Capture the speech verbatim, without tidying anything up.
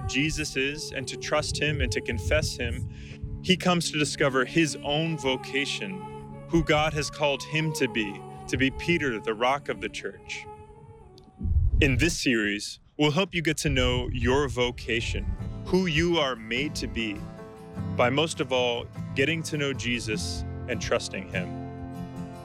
Jesus is and to trust him and to confess him, he comes to discover his own vocation, who God has called him to be, to be Peter, the rock of the church. In this series, we'll help you get to know your vocation, who you are made to be, by most of all, getting to know Jesus and trusting him.